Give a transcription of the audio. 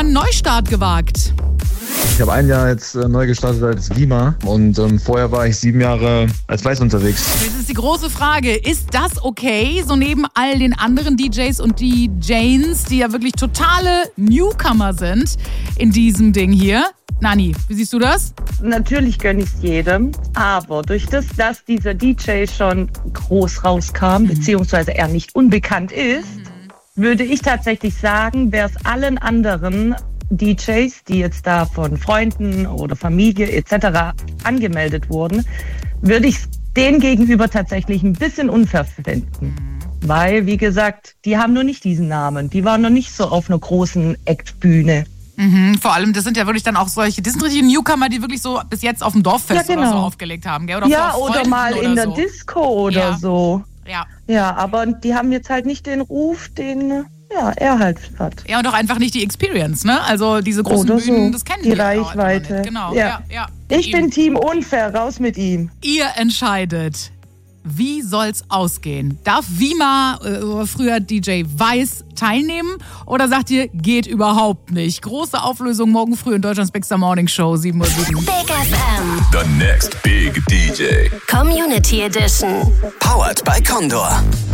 einen Neustart gewagt. Ich habe ein Jahr jetzt neu gestartet als Vima und vorher war ich 7 Jahre als Weiß unterwegs. Jetzt ist die große Frage, ist das okay, so neben all den anderen DJs und DJs, die ja wirklich totale Newcomer sind in diesem Ding hier? Nani, wie siehst du das? Natürlich gönne ich es jedem, aber durch das, dass dieser DJ schon groß rauskam, beziehungsweise er nicht unbekannt ist, würde ich tatsächlich sagen, wäre es allen anderen DJs, die jetzt da von Freunden oder Familie etc. angemeldet wurden, würde ich denen gegenüber tatsächlich ein bisschen unfair finden. Weil, wie gesagt, die haben noch nicht diesen Namen. Die waren noch nicht so auf einer großen Act-Bühne. Vor allem, das sind ja wirklich dann auch solche, das sind richtige Newcomer, die wirklich so bis jetzt auf dem Dorffest oder so aufgelegt haben, gell? Oder ja, oder mal in der Disco oder so. Ja, aber die haben jetzt halt nicht den Ruf, den er halt hat. Ja, und auch einfach nicht die Experience, ne? Also diese großen Bühnen, das kennen die Reichweite. Genau, ja. Ich bin Team Unfair, raus mit ihm. Ihr entscheidet. Wie soll's ausgehen? Darf Vima, früher DJ Weiß, teilnehmen? Oder sagt ihr, geht überhaupt nicht? Große Auflösung morgen früh in Deutschlands Big Star Morning Show, 7:07 Uhr. Big FM. The next big DJ. Community Edition. Powered by Condor.